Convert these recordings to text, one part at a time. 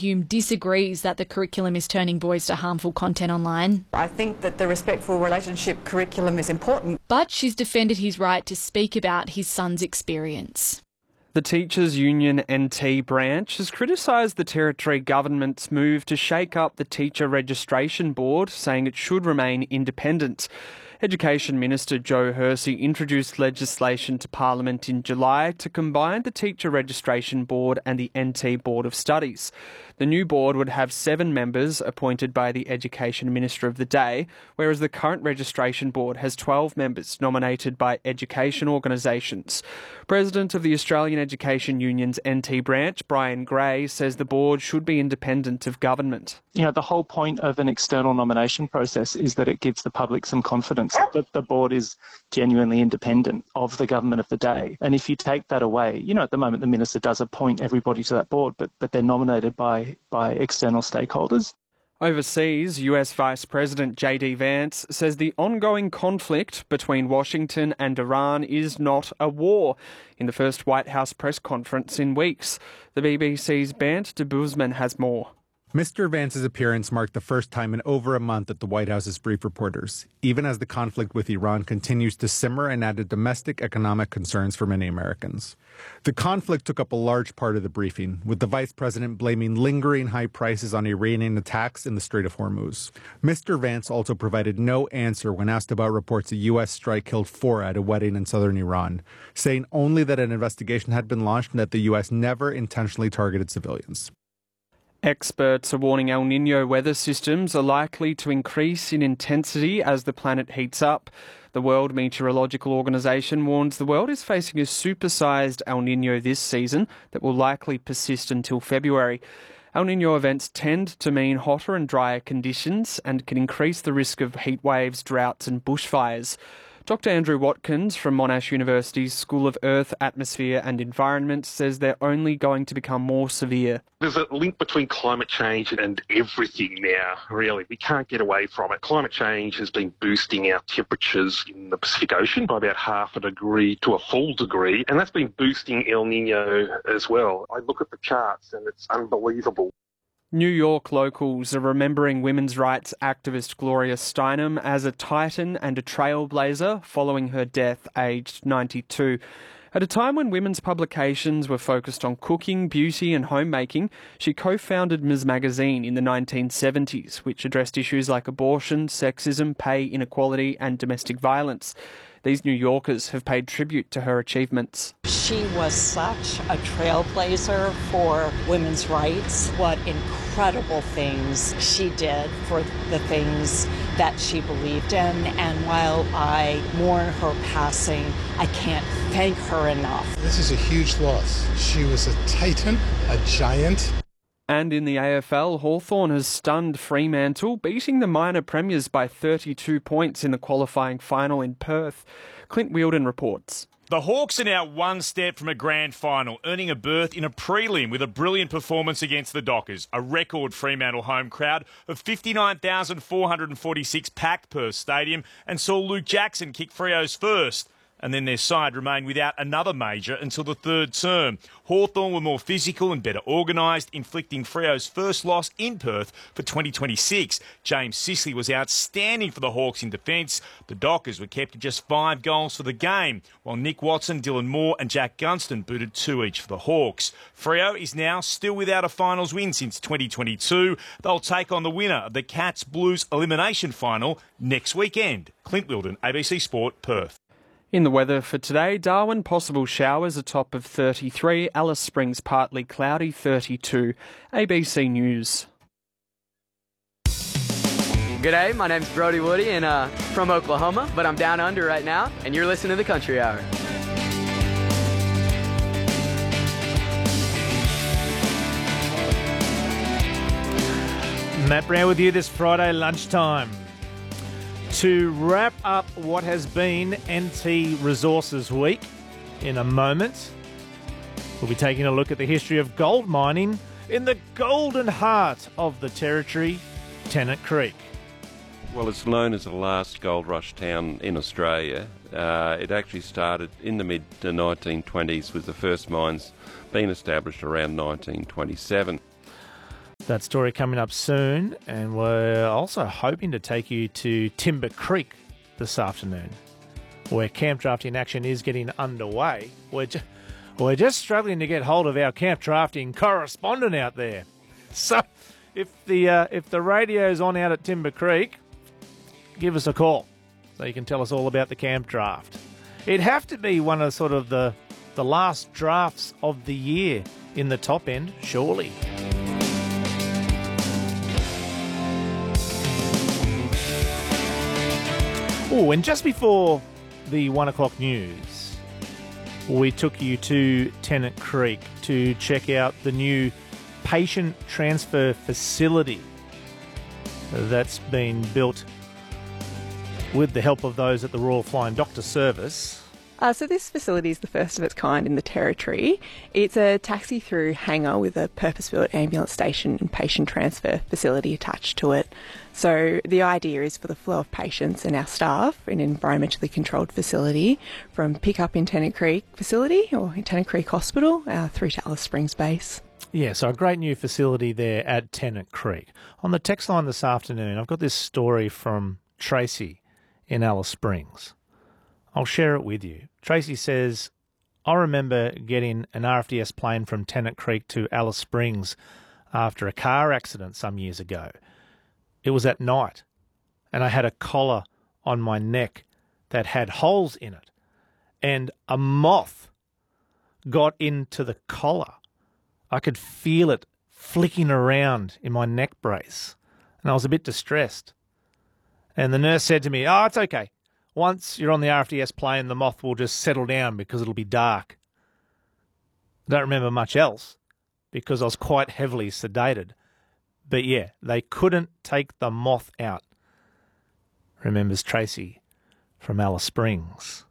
Hume disagrees that the curriculum is turning boys to harmful content online. I think that the respectful relationship curriculum is important. But she's defended his right to speak about his son's experience. The Teachers Union NT branch has criticised the Territory Government's move to shake up the Teacher Registration Board, saying it should remain independent. Education Minister Joe Hersey introduced legislation to Parliament in July to combine the Teacher Registration Board and the NT Board of Studies. The new board would have 7 members appointed by the Education Minister of the day, whereas the current registration board has 12 members nominated by education organisations. President of the Australian Education Union's NT branch, Brian Gray, says the board should be independent of government. You know, the whole point of an external nomination process is that it gives the public some confidence that the board is genuinely independent of the government of the day. And if you take that away, you know, at the moment the minister does appoint everybody to that board, but they're nominated by external stakeholders. Overseas, US Vice President JD Vance says the ongoing conflict between Washington and Iran is not a war in the first White House press conference in weeks. The BBC's Bant de Bousman has more. Mr. Vance's appearance marked the first time in over a month that the White House has briefed reporters, even as the conflict with Iran continues to simmer and added domestic economic concerns for many Americans. The conflict took up a large part of the briefing, with the vice president blaming lingering high prices on Iranian attacks in the Strait of Hormuz. Mr. Vance also provided no answer when asked about reports a U.S. strike killed 4 at a wedding in southern Iran, saying only that an investigation had been launched and that the U.S. never intentionally targeted civilians. Experts are warning El Niño weather systems are likely to increase in intensity as the planet heats up. The World Meteorological Organization warns the world is facing a supersized El Niño this season that will likely persist until February. El Niño events tend to mean hotter and drier conditions and can increase the risk of heat waves, droughts and bushfires. Dr. Andrew Watkins from Monash University's School of Earth, Atmosphere and Environment says they're only going to become more severe. There's a link between climate change and everything now, really. We can't get away from it. Climate change has been boosting our temperatures in the Pacific Ocean by about 0.5 degree to a full degree, and that's been boosting El Niño as well. I look at the charts and it's unbelievable. New York locals are remembering women's rights activist Gloria Steinem as a titan and a trailblazer following her death aged 92. At a time when women's publications were focused on cooking, beauty and homemaking, she co-founded Ms. Magazine in the 1970s, which addressed issues like abortion, sexism, pay inequality and domestic violence. These New Yorkers have paid tribute to her achievements. She was such a trailblazer for women's rights. What incredible things she did for the things that she believed in. And while I mourn her passing, I can't thank her enough. This is a huge loss. She was a titan, a giant. And in the AFL, Hawthorn has stunned Fremantle, beating the minor premiers by 32 points in the qualifying final in Perth. Clint Wheeldon reports. The Hawks are now one step from a grand final, earning a berth in a prelim with a brilliant performance against the Dockers. A record Fremantle home crowd of 59,446 packed Perth Stadium and saw Luke Jackson kick Freo's first. And then their side remained without another major until the third term. Hawthorn were more physical and better organised, inflicting Freo's first loss in Perth for 2026. James Sicily was outstanding for the Hawks in defence. The Dockers were kept to just 5 goals for the game, while Nick Watson, Dylan Moore and Jack Gunston booted 2 each for the Hawks. Freo is now still without a finals win since 2022. They'll take on the winner of the Cats Blues elimination final next weekend. Clint Wheeldon, ABC Sport, Perth. In the weather for today, Darwin possible showers a top of 33, Alice Springs partly cloudy 32. ABC News. G'day, my name's Brody Woody and from Oklahoma, but I'm down under right now, and you're listening to the Country Hour. Matt Brown with you this Friday lunchtime. To wrap up what has been NT Resources Week in a moment, we'll be taking a look at the history of gold mining in the golden heart of the Territory, Tennant Creek. Well, it's known as the last gold rush town in Australia. It actually started in the mid-1920s with the first mines being established around 1927. That story coming up soon, and we're also hoping to take you to Timber Creek this afternoon, where camp drafting action is getting underway. We're just struggling to get hold of our camp drafting correspondent out there. So if the radio's on out at Timber Creek, give us a call so you can tell us all about the camp draft. It'd have to be one of sort of the last drafts of the year in the top end, surely. Oh, and just before the 1 o'clock news, we took you to Tennant Creek to check out the new patient transfer facility that's been built with the help of those at the Royal Flying Doctor Service. So this facility is the first of its kind in the Territory. It's a taxi-through hangar with a purpose-built ambulance station and patient transfer facility attached to it. So the idea is for the flow of patients and our staff in an environmentally controlled facility from pick-up in Tennant Creek facility or in Tennant Creek Hospital through to Alice Springs base. Yeah, so a great new facility there at Tennant Creek. On the text line this afternoon, I've got this story from Tracy in Alice Springs. I'll share it with you. Tracy says, I remember getting an RFDS plane from Tennant Creek to Alice Springs after a car accident some years ago. It was at night, and I had a collar on my neck that had holes in it, and a moth got into the collar. I could feel it flicking around in my neck brace, and I was a bit distressed. And the nurse said to me, "Oh, it's okay. Once you're on the RFDS plane, the moth will just settle down because it'll be dark." I don't remember much else because I was quite heavily sedated. But yeah, they couldn't take the moth out, remembers Tracy from Alice Springs.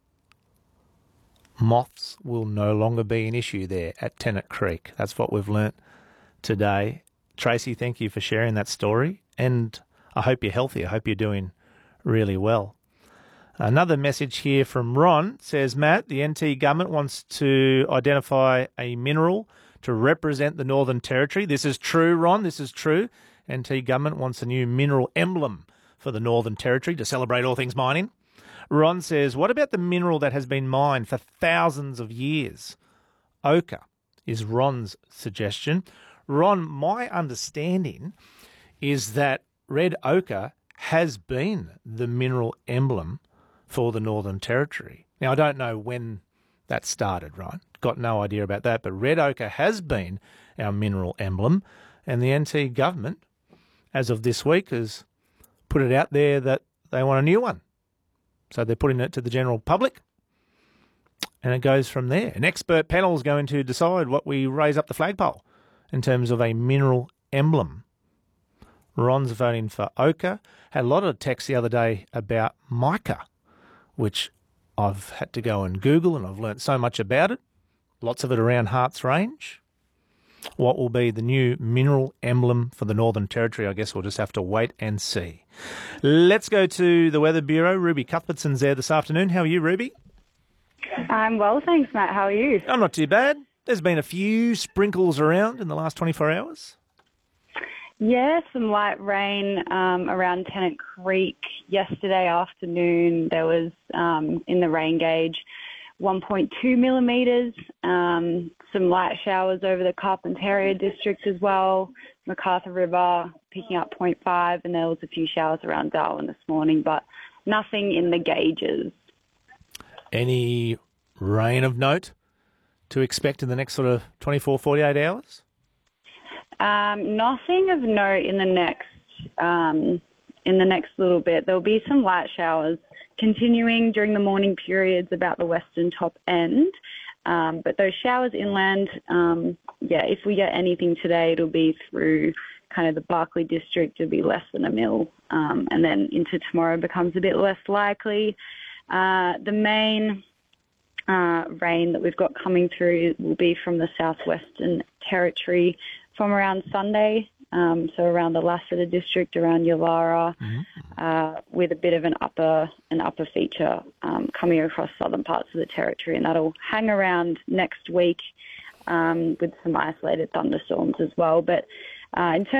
Moths will no longer be an issue there at Tennant Creek. That's what we've learnt today. Tracy, thank you for sharing that story. And I hope you're healthy. I hope you're doing really well. Another message here from Ron says, Matt, the NT government wants to identify a mineral to represent the Northern Territory. This is true, Ron, this is true. NT government wants a new mineral emblem for the Northern Territory to celebrate all things mining. Ron says, what about the mineral that has been mined for thousands of years? Ochre is Ron's suggestion. Ron, my understanding is that red ochre has been the mineral emblem for the Northern Territory. Now, I don't know when that started, right? Got no idea about that, but red ochre has been our mineral emblem, and the NT government, as of this week, has put it out there that they want a new one. So they're putting it to the general public, and it goes from there. An expert panel is going to decide what we raise up the flagpole in terms of a mineral emblem. Ron's voting for ochre. Had a lot of text the other day about mica, which I've had to go and Google, and I've learnt so much about it. Lots of it around Harts Range. What will be the new mineral emblem for the Northern Territory? I guess we'll just have to wait and see. Let's go to the Weather Bureau. Ruby Cuthbertson's there this afternoon. How are you, Ruby? I'm well, thanks, Matt. How are you? I'm not too bad. There's been a few sprinkles around in the last 24 hours. Yeah, some light rain around Tennant Creek yesterday afternoon. There was, in the rain gauge, 1.2 millimetres, some light showers over the Carpentaria district as well, MacArthur River picking up 0.5, and there was a few showers around Darwin this morning, but nothing in the gauges. Any rain of note to expect in the next sort of 24, 48 hours? Nothing of note in the next little bit. There'll be some light showers continuing during the morning periods about the western top end. But those showers inland, if we get anything today, it'll be through kind of the Barkly district. It'll be less than a mil. And then into tomorrow becomes a bit less likely. The main rain that we've got coming through will be from the southwestern territory from around Sunday, so around the Lassiter district, around Yulara, with a bit of an upper feature coming across southern parts of the territory, and that'll hang around next week with some isolated thunderstorms as well. But in terms